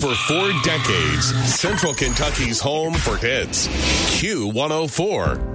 over 4 decades, Central Kentucky's home for hits. Q104.